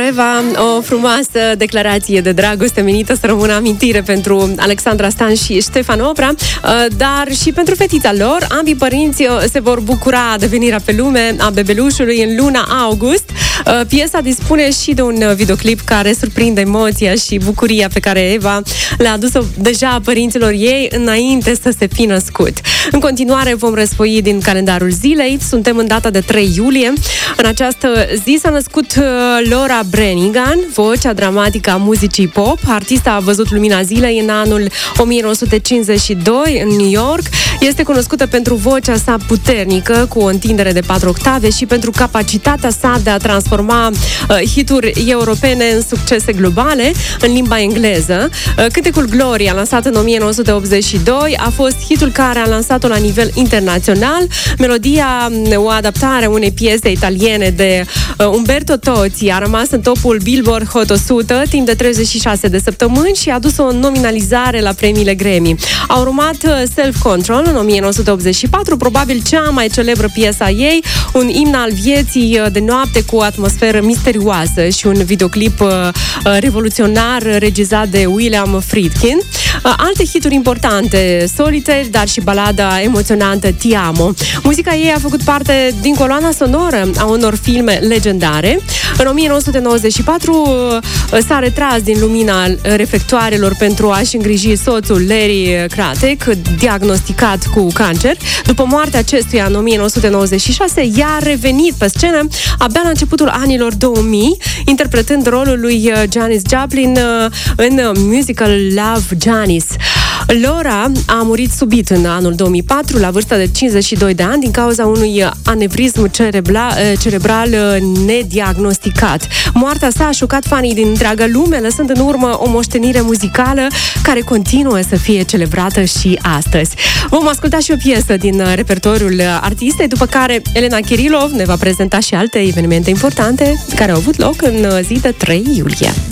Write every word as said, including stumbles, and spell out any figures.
Eva, o frumoasă declarație de dragoste menită să rămână amintire pentru Alexandra Stan și Ștefan Oprea, dar și pentru fetița lor. Ambii părinți se vor bucura de venirea pe lume a bebelușului în luna august. Piesa dispune și de un videoclip care surprinde emoția și bucuria pe care Eva le-a adus-o deja părinților ei înainte să se fi născut. În continuare vom răsfoi din calendarul zilei. Suntem în data de trei iulie. În această zi s-a născut Laura Branigan, vocea dramatică a muzicii pop. Artista a văzut lumina zilei în anul o mie nouă sute cincizeci și doi în New York. Este cunoscută pentru vocea sa puternică, cu o întindere de patru octave, și pentru capacitatea sa de a transforma uh, hituri europene în succese globale în limba engleză. Uh, cântecul Gloria, lansat în o mie nouă sute optzeci și doi, a fost hitul care a lansat-o la nivel internațional. Melodia, o adaptare a unei piese italiene de uh, Umberto Tozzi, a rămas în topul Billboard Hot o sută timp de treizeci și șase de săptămâni și a adus o nominalizare la premiile Grammy. A urmat uh, Self Control în o mie nouă sute optzeci și patru, probabil cea mai celebră piesa ei, un imn al vieții de noapte cu o atmosferă misterioasă și un videoclip uh, revoluționar regizat de William Friedkin. Uh, alte hituri importante, Solitaire, dar și balada emoționantă Ti Amo. Muzica ei a făcut parte din coloana sonoră a unor filme legendare. În o mie nouă sute nouăzeci și patru uh, s-a retras din lumina reflectoarelor pentru a-și îngriji soțul Larry Kratek, diagnosticat cu cancer. După moartea acestuia în o mie nouă sute nouăzeci și șase, ea a revenit pe scenă abia la începutul anilor două mii, interpretând rolul lui Janis Joplin în musical Love, Janis. Laura a murit subit în anul două mii patru, la vârsta de cincizeci și doi de ani, din cauza unui anevrism cerebral, cerebral nediagnosticat. Moartea sa a șocat fanii din întreaga lume, lăsând în urmă o moștenire muzicală care continuă să fie celebrată și astăzi. Vom asculta și o piesă din repertoriul artistei, după care Elena Kirilov ne va prezenta și alte evenimente importante care au avut loc în zi de trei iulie.